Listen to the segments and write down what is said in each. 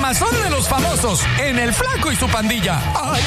quemazón de los famosos en El Flaco y su pandilla. ¡Ay!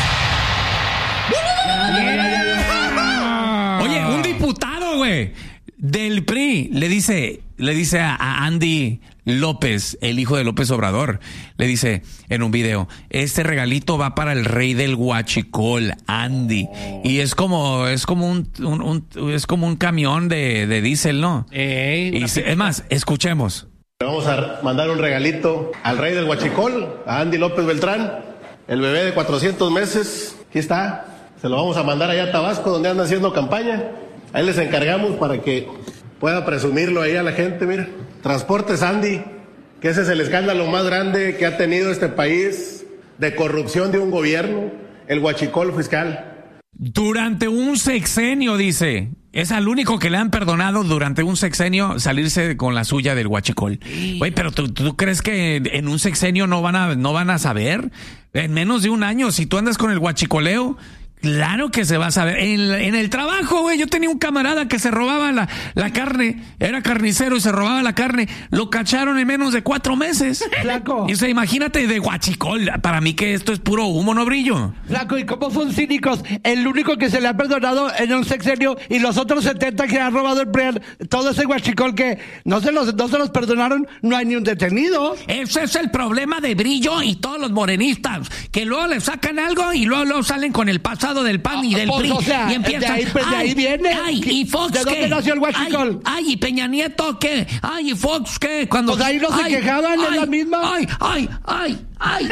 Oye, un diputado, güey, del PRI le dice a Andy López, el hijo de López Obrador, le dice en un video: este regalito va para el rey del huachicol, Andy. Y es como un camión de diésel, ¿no? Es más, escuchemos. Le vamos a mandar un regalito al rey del huachicol, a Andy López Beltrán, el bebé de 400 meses. Aquí está. Se lo vamos a mandar allá a Tabasco, donde anda haciendo campaña. Ahí les encargamos para que pueda presumirlo ahí a la gente, mira. Transportes Andy, que ese es el escándalo más grande que ha tenido este país de corrupción de un gobierno, el huachicol fiscal. Durante un sexenio, dice. Es al único que le han perdonado durante un sexenio salirse con la suya del huachicol. Güey, pero ¿tú crees que en un sexenio no van a saber? En menos de un año, si tú andas con el huachicoleo, claro que se va a saber. En el trabajo, güey, yo tenía un camarada que se robaba la carne, era carnicero y se robaba la carne. Lo cacharon en menos de 4 meses. Flaco. Y o sea, imagínate de huachicol. Para mí que esto es puro humo, no brillo. Flaco, ¿y cómo son cínicos? El único que se le ha perdonado en un sexenio y los otros 70 que han robado el PRI, todo ese huachicol que no se los perdonaron, no hay ni un detenido. Ese es el problema de Brillo y todos los morenistas, que luego le sacan algo y luego salen con el pasado del PAN y del pues, PRI. O sea, y empiezan, de ahí viene. Ay, ¿y Fox ¿De dónde qué? nació el huachicol? Ay, ¿y Peña Nieto qué? Ay, ¿y Fox qué? Cuando, pues ahí no se quejaban, en la misma. Ay.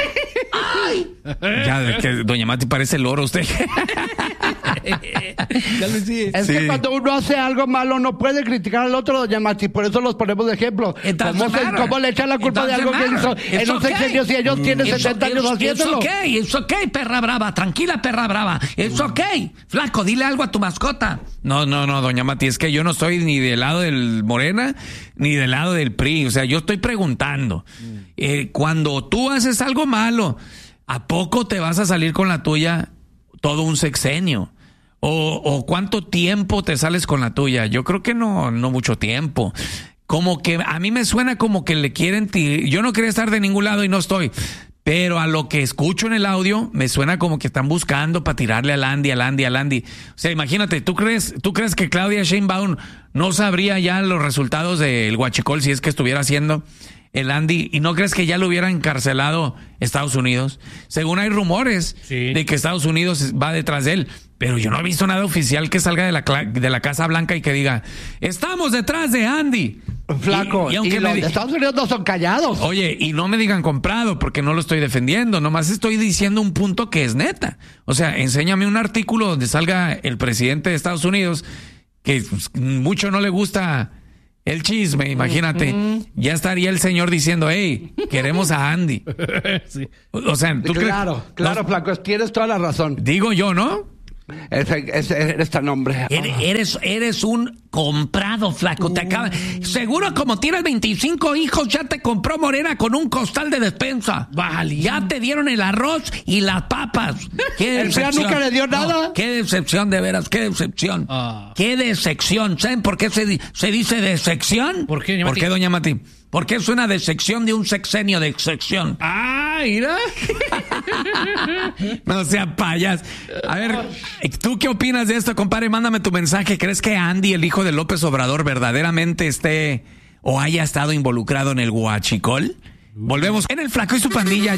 Ya, que doña Mati parece loro usted. Es que cuando uno hace algo malo no puede criticar al otro, doña Mati, por eso los ponemos de ejemplo. ¿Cómo le echan la culpa de algo que hizo en un sexenio si ellos tienen 70 años haciéndolo? Es ok, perra brava, tranquila, perra brava. Es ok. Flaco, dile algo a tu mascota. No, doña Mati, es que yo no estoy ni del lado del Morena ni del lado del PRI. O sea, yo estoy preguntando. Cuando tú haces algo malo, ¿a poco te vas a salir con la tuya todo un sexenio? ¿O cuánto tiempo te sales con la tuya? Yo creo que no mucho tiempo. Como que a mí me suena como que le quieren yo no quería estar de ningún lado y no estoy. Pero a lo que escucho en el audio, me suena como que están buscando para tirarle al Andy. O sea, imagínate, ¿tú crees que Claudia Sheinbaum no sabría ya los resultados del huachicol si es que estuviera haciendo el Andy? ¿Y no crees que ya lo hubiera encarcelado Estados Unidos? Según hay rumores de que Estados Unidos va detrás de él. Pero yo no he visto nada oficial que salga de la Casa Blanca y que diga: estamos detrás de Andy. Flaco, y los de Estados Unidos no son callados. Oye, y no me digan comprado, porque no lo estoy defendiendo. Nomás estoy diciendo un punto que es neta. O sea, enséñame un artículo donde salga el presidente de Estados Unidos, que mucho no le gusta el chisme, imagínate. Ya estaría el señor diciendo: hey, queremos a Andy. Sí. O sea, ¿tú crees? Claro, Flaco, tienes toda la razón. Digo yo, ¿no? Eres tan hombre. Eres un comprado, Flaco. Seguro, como tienes 25 hijos, ya te compró Morena con un costal de despensa. Vale. Ya te dieron el arroz y las papas. ¿Qué ¿El PRI nunca le dio nada? No, qué decepción, de veras, qué decepción. Qué decepción. ¿Saben por qué se dice decepción? ¿Por qué, doña Mati? Porque es una decepción de un sexenio de sección. Mira. No sea payas. A ver, ¿tú qué opinas de esto, compadre? Mándame tu mensaje. ¿Crees que Andy, el hijo de López Obrador, verdaderamente esté o haya estado involucrado en el huachicol? Volvemos en El Flaco y su pandilla.